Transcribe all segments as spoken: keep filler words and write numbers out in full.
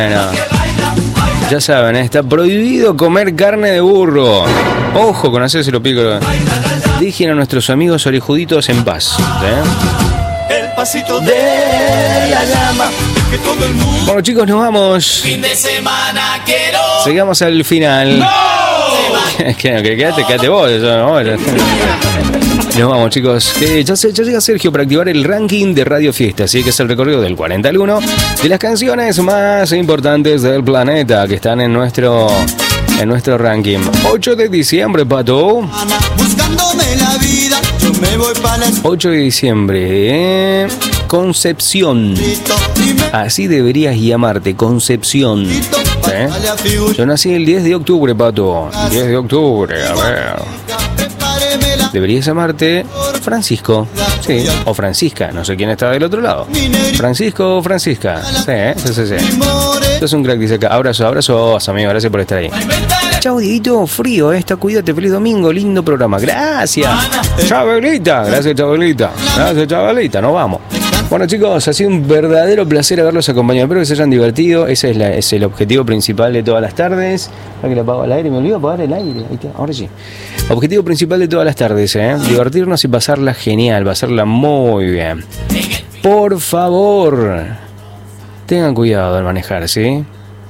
Bueno, ya saben, ¿eh? Está prohibido comer carne de burro. Ojo con hacérselo pico. Dejen a nuestros amigos orejuditos en paz, ¿eh? El pasito de la llama. Bueno, chicos, nos vamos. Fin de semana quiero. Llegamos al final. ¡No! Quédate, quédate vos. Eso, ¿no? Nos vamos, chicos. Eh, ya, se, ya llega Sergio para activar el ranking de Radio Fiesta, así que es el recorrido del cuarenta al uno de las canciones más importantes del planeta que están en nuestro en nuestro ranking. ocho de diciembre, Pato. Buscándome la vida, yo me voy para la ocho de diciembre. Eh, Concepción. Así deberías llamarte, Concepción. ¿Eh? Yo nací el diez de octubre, Pato. diez de octubre, a ver. Deberías llamarte Francisco, sí, o Francisca, no sé quién está del otro lado. Francisco o Francisca, sí, sí, sí, sí. Esto es un crack, dice acá. Abrazo, abrazo, amigo, gracias por estar ahí. Chau, Dieguito, frío, esta, cuídate, feliz domingo, lindo programa. Gracias, Chabelita, gracias, Chabelita, gracias, Chabelita, nos vamos. Bueno, chicos, ha sido un verdadero placer haberlos acompañado. Espero que se hayan divertido. Ese es, la, es el objetivo principal de todas las tardes. Ahora que le apago el aire, me olvido apagar el aire. Ahí está, ahora sí. Objetivo principal de todas las tardes, ¿eh? Divertirnos y pasarla genial, pasarla muy bien. Por favor, tengan cuidado al manejar, ¿sí?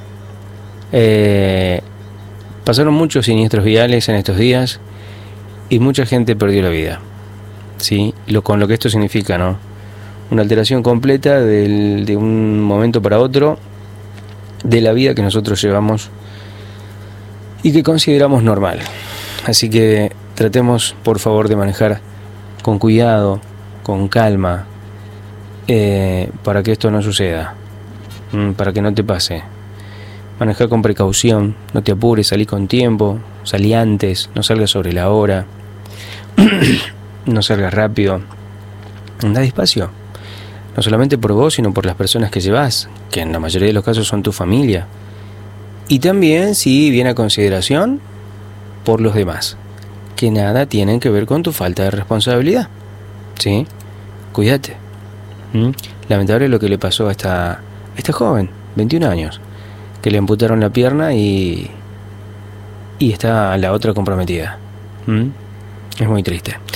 Eh, pasaron muchos siniestros viales en estos días y mucha gente perdió la vida, ¿sí? Lo, con lo que esto significa, ¿no? Una alteración completa del, de un momento para otro de la vida que nosotros llevamos y que consideramos normal. Así que tratemos, por favor, de manejar con cuidado, con calma, eh, para que esto no suceda, mm, para que no te pase. Manejar con precaución, no te apures, salí con tiempo, salí antes, no salgas sobre la hora, no salgas rápido, anda despacio. No solamente por vos, sino por las personas que llevas, que en la mayoría de los casos son tu familia. Y también, si viene a consideración, por los demás, que nada tienen que ver con tu falta de responsabilidad. ¿Sí? Cuídate. ¿Mm? Lamentable lo que le pasó a esta, a esta joven, veintiún años, que le amputaron la pierna y, y está la otra comprometida. ¿Mm? Es muy triste.